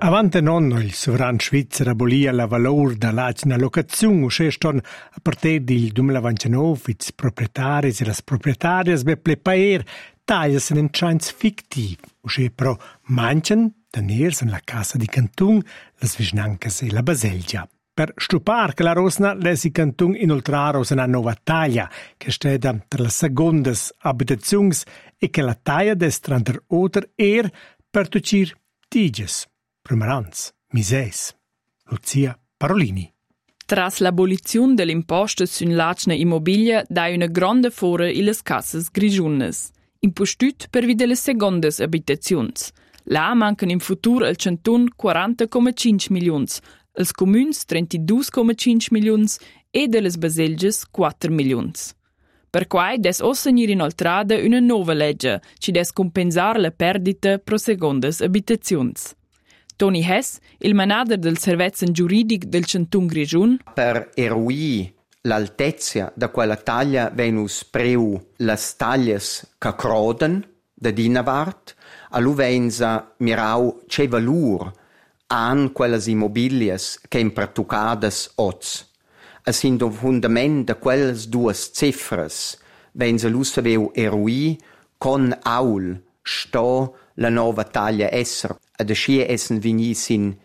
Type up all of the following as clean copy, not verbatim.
Avante nonno il sovran Svizzer abolia la valor da lacna locazione, usce ston a partire del 2029 i proprietaris e las proprietarias beple paer taglias in chance fictiv, usce però manchen teners in la casa di Cantun, las vischnancas e la Baselgia. Per stupar che la Rosna lesi Cantun inoltraros una nuova taglia che steda tra le secondas abitazions e che la taglia destranter oder per tucir tiges. Primeranz, Mises, Lucia Parolini. Tras l'abolizione dell'imposta sull'acna immobilia dai una grande fora in le casse grigiunes, impostut per vide le secondes abitazions. Là mancan in futuro al cantun 40,5 milions, als communs 32,5 milions e delles baselges 4 milions. Per quai des ossenir inoltrada una nuova legge, ci des compensar la perdita pro secondes abitazions. Toni Hess, il manager del servizio giuridico del Cantun Grigiun. Per eruì l'altezza da quella taglia venus preu las taglias che croden da dinavart, all'uvenza mirau c'è valur an quelles immobilias che impertucadas oz. Es in do fundament da quelles duas cifras venza lus aveu eruì con aul sto la nova taglia esser ad ascia essen vignissin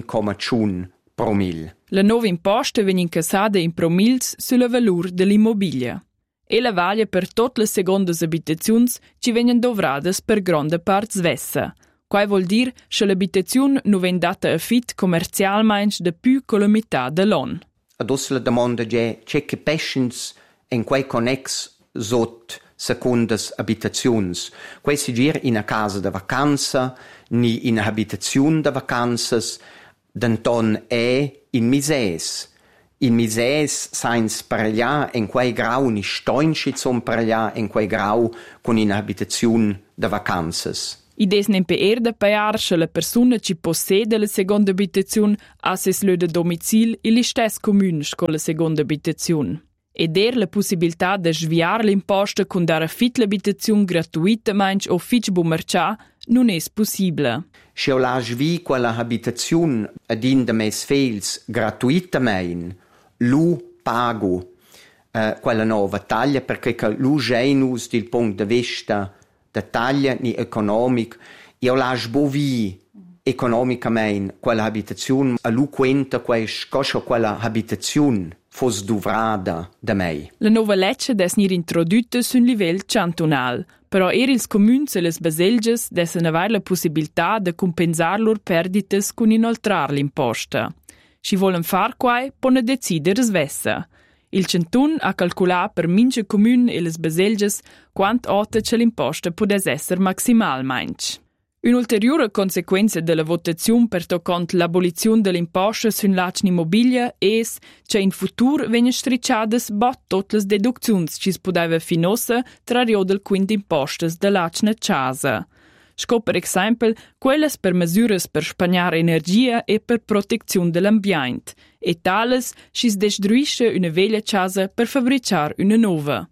1,1 promil. La nuova imposta vegn incassada in promils sulla valur dell'immobilia. E la vaglia per tutte le secondes abitazions ci vegnan dovradas per grande part svessa. Quai vuol dir che l'abitazione non ven data a fit commercialmeins de più con la metà dell'on. Ados la domanda è c'è che pescens en quai connex sot secundas abitazions. Quai si gir in a casa de vacanza, ni in a abitazione de vacanzas, denton in mises. In mises sains parellà en quai grau ni stoinci zum parellà en quai grau con in abitazione de vacanzas. Ides nem per da paiar che la persona ci possede la seconda abitazione a ses lö de domicil e li stes comuns con la seconda abitazione. Ed la possibilità de sviar l'imposta con dar a fit l'abitazione gratuitamente o fitch bumercià non è possibile. Se io la svi quella abitazione ad in de mes fels gratuitamente, lu pago quella nuova taglia perché lu genus dal punto di vista da taglia ni economic, io la sbovi economicamente quella abitazione, a lu quenta quella abitazione fos duvrada da mei. La nuova legge des nir introdotta sul livello cantonal, però ils comuns e les baselges dessen aver la possibilità de compensar lor perdites con inoltrar l'imposta. Si volen far quai, pone decider svessa. Il Cantun ha calculat per mince comun e les baselges quant otta che l'imposta podes esser maximalmeins. Un'ulteriore conseguenza della votazione per toccont l'abolizione dell'imposta sull'acna immobilia es che in futur vengono stricciadas bot tutte le deduczioni che si poteva finossa tra rio del quint impostas dell'acna casa. Sco per esempio quelles per misures per spagnare energia e per protezione dell'ambiente, e tales si destruisce una vecchia casa per fabbricare una nuova.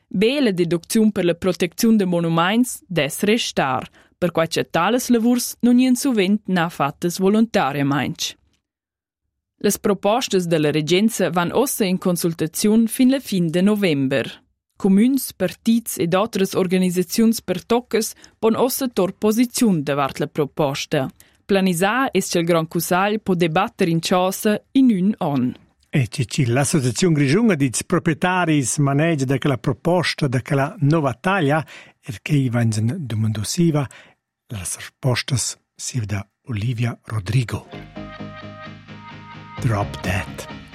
B la deduczione per la protezione dei monumenti des restar, per quai che tales lavurs non ien sovent na fattas volontariamente. Les propostas della Regenza van ossa in consultazione fin la fin de november. Comuns, partits ed altres organizazions per toccas pon ossa tor posizione davart la proposta. Planisà es che il Gran Cusagl po debattere in cosa in un on. E l'associazione Grigiun diz proprietaris maneggia da quella proposta da quella nuova taglia e che i vanno domandosiva le rispostas si da Olivia Rodrigo. Drop Dead.